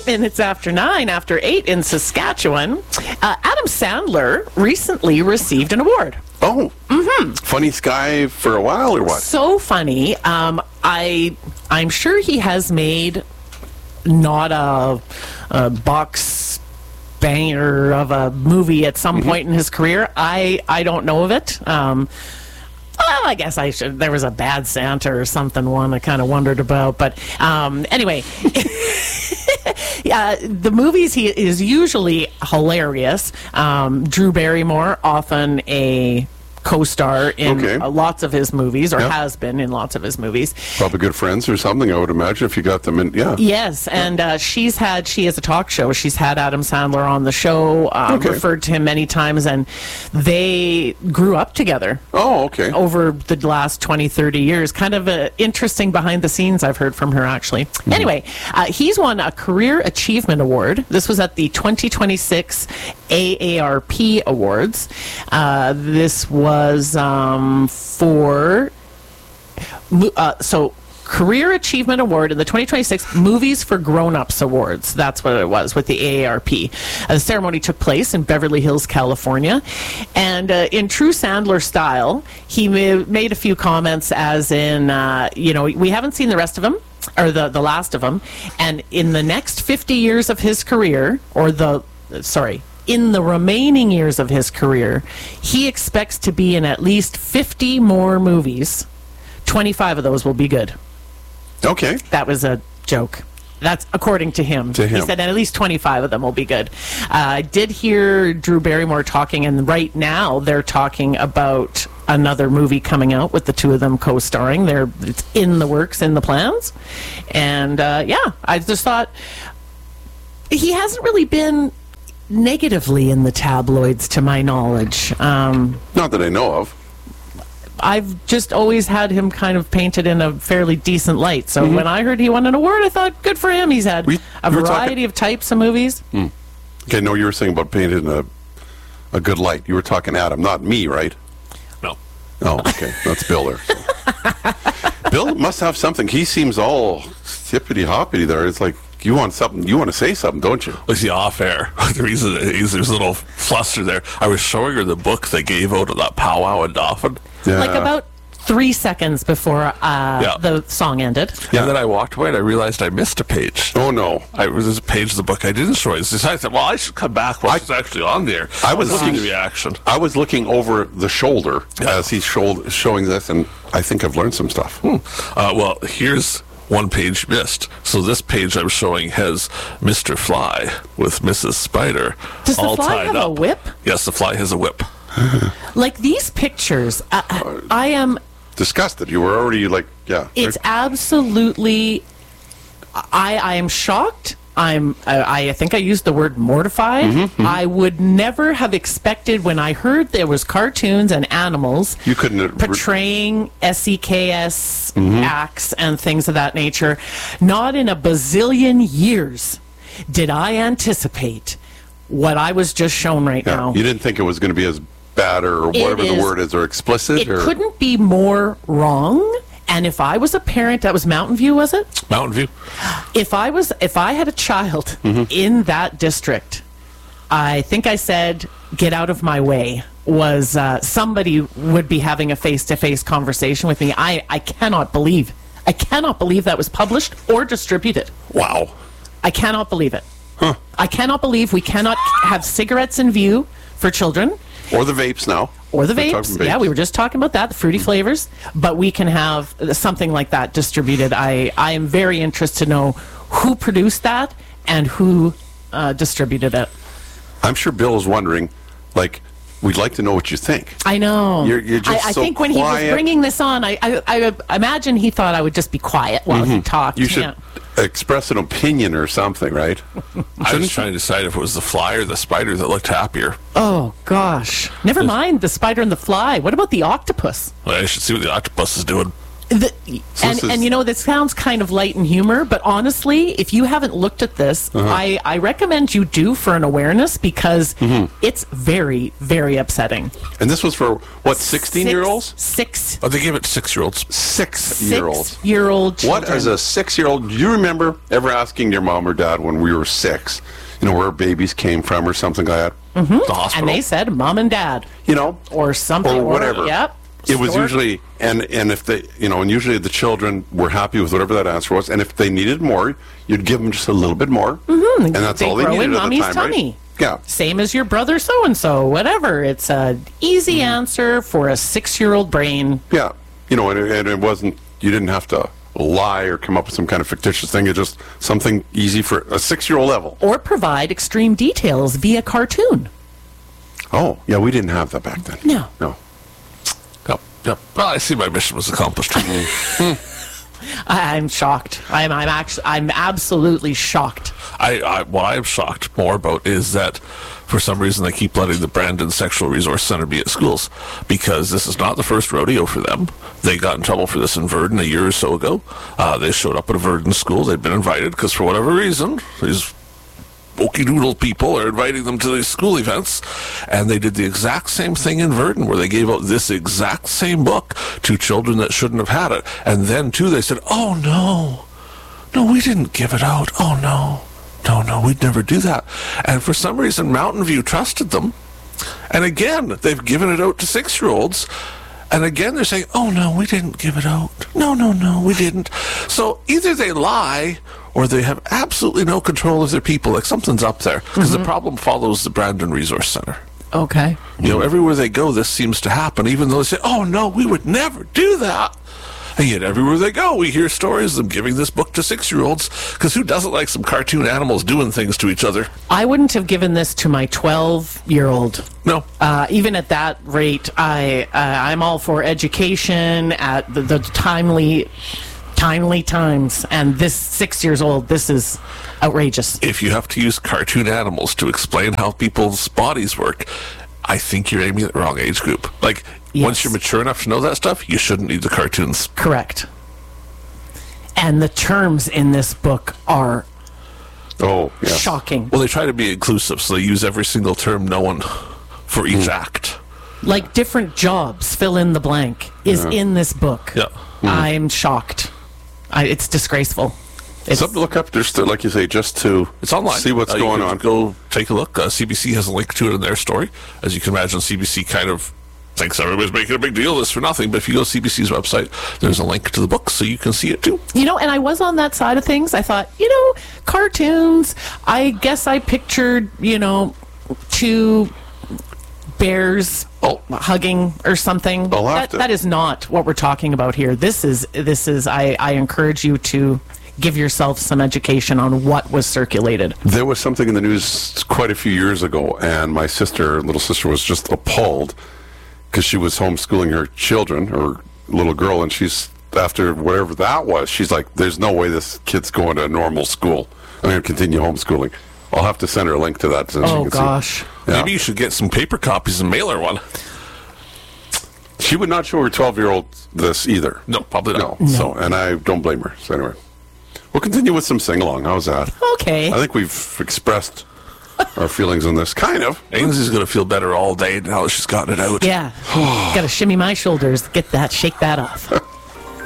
minutes after 9, after 8 in Saskatchewan, Adam Sandler recently received an award. Oh. Mm-hmm. Funniest guy for a while, or what? So funny. I'm sure he has made not a box banger of a movie at some point in his career. I don't know of it. Well, I guess I should. There was a Bad Santa or something one I kind of wondered about. But anyway, the movies he is usually hilarious. Drew Barrymore, often a co-star in lots of his movies, or has been in lots of his movies. Probably good friends or something, I would imagine, if you got them in. Yeah. Yes, and she has a talk show. She's had Adam Sandler on the show, referred to him many times, and they grew up together. Oh, okay. Over the last 20, 30 years. Kind of interesting behind the scenes I've heard from her, actually. Mm-hmm. Anyway, he's won a Career Achievement Award. This was at the 2026 AARP Awards. This was Career Achievement Award in the 2026 Movies for Grown-Ups Awards. That's what it was with the AARP. The ceremony took place in Beverly Hills, California. And in true Sandler style, he made a few comments as in, we haven't seen the rest of him, or the last of them. And in the next 50 years of his career, in the remaining years of his career, he expects to be in at least 50 more movies. 25 of those will be good. Okay. That was a joke. That's according to him. He said at least 25 of them will be good. I did hear Drew Barrymore talking, and right now they're talking about another movie coming out with the two of them co-starring. It's in the works, in the plans. And I just thought he hasn't really been negatively in the tabloids, to my knowledge. Not that I know of. I've just always had him kind of painted in a fairly decent light. So when I heard he won an award, I thought, good for him. He's had a variety of types of movies. Okay, no, you were saying about painted in a good light. You were talking Adam, not me, right? No. Oh, okay. That's Bill there. So. Bill must have something. He seems all hippity-hoppity there. It's like, you want something? You want to say something, don't you? Well, see, off air. The reason is there's a little fluster there. I was showing her the book they gave out at that powwow in Dauphin. Yeah. Like about 3 seconds before the song ended. Yeah. And then I walked away and I realized I missed a page. Oh, no. There's a page of the book I didn't show you. So I said, well, I should come back while it's actually on there. I was looking looking at the reaction. I was looking over the shoulder as he's showing this, and I think I've learned some stuff. Well, here's one page missed. So this page I'm showing has Mr. Fly with Mrs. Spider Does all the fly tied have up. a whip? Yes, the fly has a whip. Like these pictures, I am disgusted. You were already It's absolutely. I am shocked. I think I used the word mortified. I would never have expected, when I heard there was cartoons and animals you couldn't portraying SEKS acts and things of that nature. Not in a bazillion years did I anticipate what I was just shown right now. You didn't think it was going to be as bad or whatever the word is, or explicit? It couldn't be more wrong. And if I was a parent, that was Mountain View, was it? Mountain View. If I had a child in that district, I think I said, get out of my way, was somebody would be having a face-to-face conversation with me. I cannot believe that was published or distributed. Wow. I cannot believe it. I cannot believe we cannot have cigarettes in view for children. Or the vapes now. Or the vapes. Yeah, we were just talking about that, the fruity flavors. But we can have something like that distributed. I am very interested to know who produced that and who distributed it. I'm sure Bill is wondering, we'd like to know what you think. I know. You're just I so think when quiet. he was bringing this on, I imagine he thought I would just be quiet while he talked. You should express an opinion or something, right? I was trying to decide if it was the fly or the spider that looked happier. Oh, gosh. Never mind the spider and the fly. What about the octopus? Well, I should see what the octopus is doing. And you know, this sounds kind of light and humor, but honestly, if you haven't looked at this, I recommend you do for an awareness, because it's very, very upsetting. And this was for, what, 16-year-olds? Oh, they gave it to 6-year-olds. 6-year-olds. 6-year-old children. What, as a 6-year-old, do you remember ever asking your mom or dad when we were 6, you know, where babies came from or something like that? The hospital. And they said mom and dad. You know? Or something. Or whatever. Yep. It was Store. usually, and if they, you know, and usually the children were happy with whatever that answer was, and if they needed more, you'd give them just a little bit more, and that's all they grow needed in at the mommy's time, tummy. right? Yeah. Same as your brother so-and-so, whatever. It's a easy answer for a 6-year-old brain. Yeah. You know, and it wasn't, you didn't have to lie or come up with some kind of fictitious thing. It's just something easy for a 6-year-old level. Or provide extreme details via cartoon. Oh, yeah, we didn't have that back then. No. No. Yep. Well, I see my mission was accomplished. I'm shocked. I'm absolutely shocked. What I'm shocked more about is that for some reason they keep letting the Brandon Sexual Resource Center be at schools, because this is not the first rodeo for them. They got in trouble for this in Verdon a year or so ago. They showed up at a Verdon school. They'd been invited because for whatever reason, these Okie Doodle people are inviting them to these school events, and they did the exact same thing in Verdon, where they gave out this exact same book to children that shouldn't have had it. And then, too, they said, oh, no, we didn't give it out. Oh, no, we'd never do that. And for some reason, Mountain View trusted them. And again, they've given it out to 6-year-olds. And again, they're saying, oh, no, we didn't give it out. No, we didn't. So either they lie or they have absolutely no control of their people. Like something's up there. Because the problem follows the Brandon Resource Center. Okay. You know, everywhere they go, this seems to happen, even though they say, oh, no, we would never do that. And yet everywhere they go, we hear stories of them giving this book to 6-year-olds, because who doesn't like some cartoon animals doing things to each other? I wouldn't have given this to my 12-year-old. No. Even at that rate, I'm all for education at the timely times. And this 6 years old, this is outrageous. If you have to use cartoon animals to explain how people's bodies work, I think you're aiming at the wrong age group. Like, once you're mature enough to know that stuff, you shouldn't need the cartoons. Correct. And the terms in this book are shocking. Well, they try to be inclusive, so they use every single term known for each act. Like different jobs, fill in the blank, is in this book. Yeah. I'm shocked. It's disgraceful. It's Something to look up, just to, like you say, just to It's online. see what's You going can on. Go take a look. CBC has a link to it in their story. As you can imagine, CBC kind of thinks everybody's making a big deal of this for nothing, but if you go to CBC's website, there's a link to the book so you can see it too. You know, and I was on that side of things. I thought, you know, cartoons, I guess I pictured, you know, 2 bears hugging or something. That is not what we're talking about here. This is I encourage you to give yourself some education on what was circulated. There was something in the news quite a few years ago, and my little sister, was just appalled because she was homeschooling her children, her little girl, and she's, after whatever that was, she's like, there's no way this kid's going to a normal school. I'm going to continue homeschooling. I'll have to send her a link to that so she can gosh. see. Yeah. Maybe you should get some paper copies and mail her one. She would not show her 12-year-old this either. No, probably not. No. So, and I don't blame her. So anyway, we'll continue with some sing-along. How's that? Okay. I think we've expressed our feelings on this, kind of. Ainsley's going to feel better all day now that she's gotten it out. Yeah. Got to shimmy my shoulders, shake that off.